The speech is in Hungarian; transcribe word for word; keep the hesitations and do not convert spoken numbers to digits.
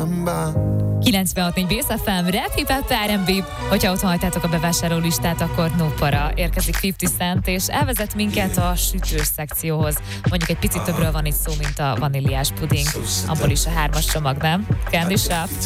kilencvenhat négy Bész ef em, Rap, Hip Hop, er and bé. Hogyha otthon hagytátok a bevásárló listát, akkor no para. Érkezik fifty Cent, és elvezet minket a sütős szekcióhoz. Mondjuk egy picit többről van itt szó, mint a vaníliás puding. Abból is a hármas csomag, nem? Candy Shop.